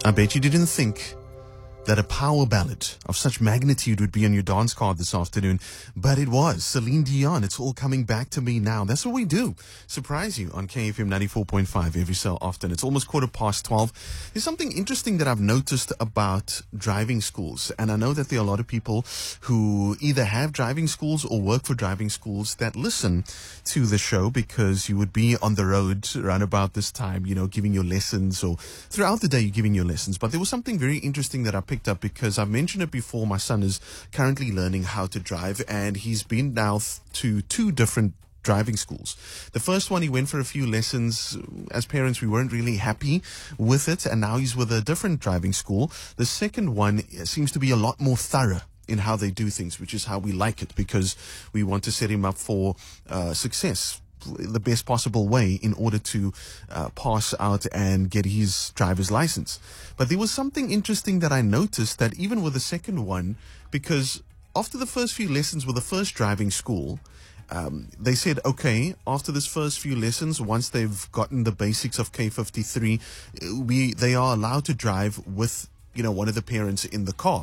I bet you didn't think that a power ballad of such magnitude would be on your dance card this afternoon, but it was. Celine Dion, It's All Coming Back to Me Now. That's what we do. Surprise you on KFM 94.5 every so often. It's almost 12:15. There's something interesting that I've noticed about driving schools, and I know that there are a lot of people who either have driving schools or work for driving schools that listen to the show because you would be on the road around about this time, giving your lessons, or throughout the day you're giving your lessons. But there was something very interesting that I picked up because I've mentioned it before. My son is currently learning how to drive, and he's been now to two different driving schools. The first one, he went for a few lessons. As parents, we weren't really happy with it, and now he's with a different driving school. The second one seems to be a lot more thorough in how they do things, which is how we like it, because we want to set him up for success the best possible way in order to pass out and get his driver's license. But there was something interesting that I noticed, that even with the second one, because after the first few lessons with the first driving school, they said, okay, after this first few lessons, once they've gotten the basics of K53, they are allowed to drive with, one of the parents in the car,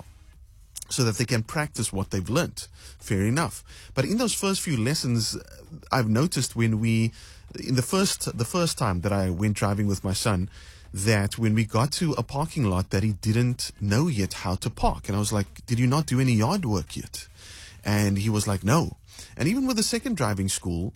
so that they can practice what they've learnt. Fair enough. But in those first few lessons, I've noticed in the first time that I went driving with my son, that when we got to a parking lot, that he didn't know yet how to park. And I was like, did you not do any yard work yet? And he was like, no. And even with the second driving school,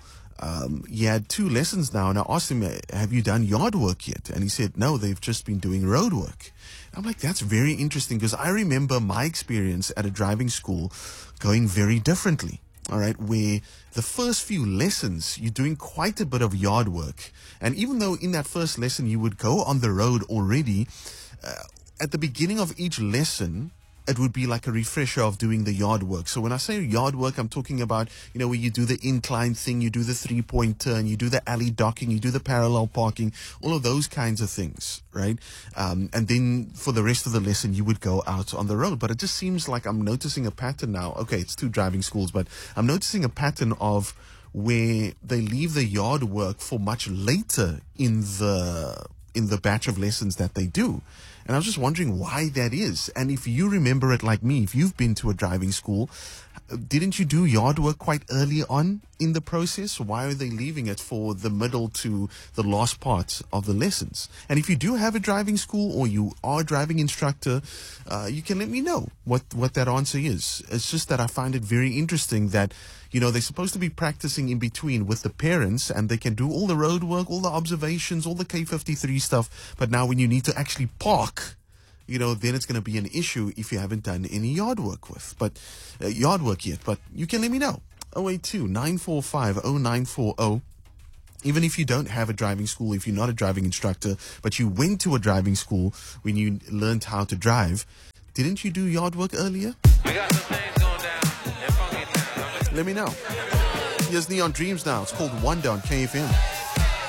he had two lessons now, and I asked him, have you done yard work yet? And he said, no, they've just been doing road work. I'm like, that's very interesting, because I remember my experience at a driving school going very differently. All right, where the first few lessons, you're doing quite a bit of yard work. And even though in that first lesson you would go on the road already, at the beginning of each lesson, it would be like a refresher of doing the yard work. So when I say yard work, I'm talking about, where you do the incline thing, you do the 3-point turn, you do the alley docking, you do the parallel parking, all of those kinds of things, right? And then for the rest of the lesson, you would go out on the road. But it just seems like I'm noticing a pattern now. Okay, it's two driving schools, but I'm noticing a pattern of where they leave the yard work for much later in the batch of lessons that they do. And I was just wondering why that is. And if you remember it like me, if you've been to a driving school, didn't you do yard work quite early on in the process? Why are they leaving it for the middle to the last part of the lessons? And if you do have a driving school, or you are a driving instructor, you can let me know what that answer is. It's just that I find it very interesting that, they're supposed to be practicing in between with the parents, and they can do all the road work, all the observations, all the K53 stuff. But now when you need to actually park, then it's going to be an issue if you haven't done any yard work yet. But you can let me know. 082-945-0940. Even if you don't have a driving school, if you're not a driving instructor, but you went to a driving school when you learned how to drive, didn't you do yard work earlier? We got some things going down in Funky Town. Let me know. Here's Neon Dreams now. It's called Wonder on KFM.